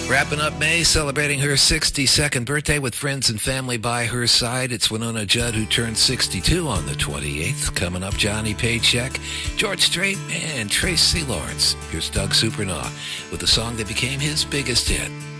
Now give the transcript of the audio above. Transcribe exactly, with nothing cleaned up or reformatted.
Wrapping up May, celebrating her sixty-second birthday with friends and family by her side. It's Winona Judd, who turned sixty-two on the twenty-eighth. Coming up, Johnny Paycheck, George Strait, and Tracy Lawrence. Here's Doug Supernaw with the song that became his biggest hit.